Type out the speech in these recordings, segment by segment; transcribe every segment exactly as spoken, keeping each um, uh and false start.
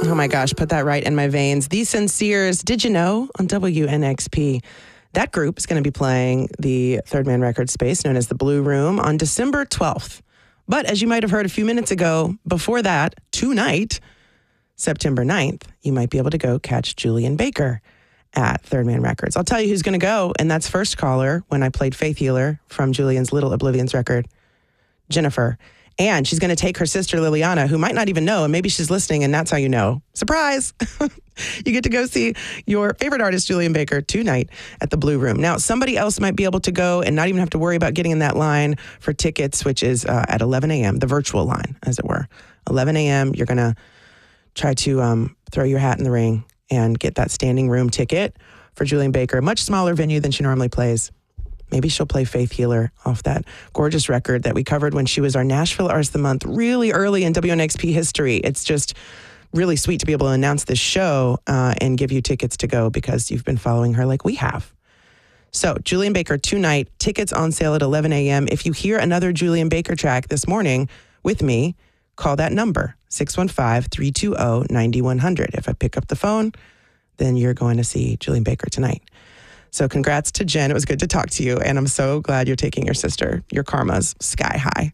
Oh my gosh, put that right in my veins. The Sinceres, Did You Know, on W N X P. That group is going to be playing the Third Man Records space known as the Blue Room on December twelfth. But as you might have heard a few minutes ago, before that, tonight, September ninth, you might be able to go catch Julien Baker at Third Man Records. I'll tell you who's going to go, and that's first caller when I played Faith Healer from Julian's Little Oblivions record, Jennifer. And she's going to take her sister Liliana, who might not even know, and maybe she's listening, and that's how you know. Surprise! You get to go see your favorite artist, Julien Baker, tonight at the Blue Room. Now, somebody else might be able to go and not even have to worry about getting in that line for tickets, which is uh, at eleven a.m., the virtual line, as it were. eleven a.m., you're going to try to um, throw your hat in the ring and get that standing room ticket for Julien Baker, a much smaller venue than she normally plays. Maybe she'll play Faith Healer off that gorgeous record that we covered when she was our Nashville Artist of the Month really early in W N X P history. It's just really sweet to be able to announce this show uh, and give you tickets to go because you've been following her like we have. So Julien Baker tonight, tickets on sale at eleven a.m. If you hear another Julien Baker track this morning with me, call that number, six one five, three two zero, nine one zero zero. If I pick up the phone, then you're going to see Julien Baker tonight. So congrats to Jen. It was good to talk to you. And I'm so glad you're taking your sister. Your karma's sky high.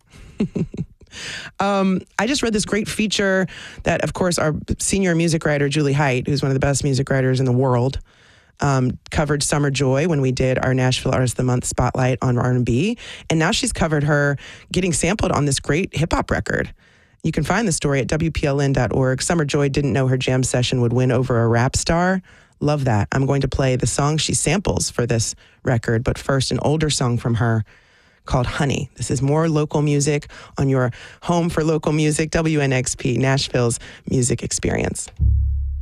um, I just read this great feature that, of course, our senior music writer, Julie Height, who's one of the best music writers in the world, um, covered Summer Joy when we did our Nashville Artist of the Month spotlight on R and B. And now she's covered her getting sampled on this great hip-hop record. You can find the story at W P L N dot org. Summer Joy didn't know her jam session would win over a rap star. Love that. I'm going to play the song she samples for this record, but first an older song from her called Honey. This is more local music on your home for local music, W N X P, Nashville's music experience.